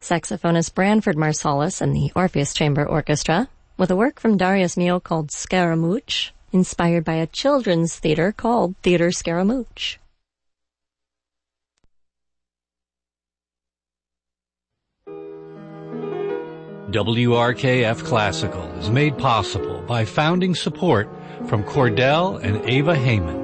saxophonist Branford Marsalis and the Orpheus Chamber Orchestra, with a work from Darius Milhaud called Scaramouche, inspired by a children's theater called Theater Scaramouche. WRKF Classical is made possible by founding support from Cordell and Ava Heyman.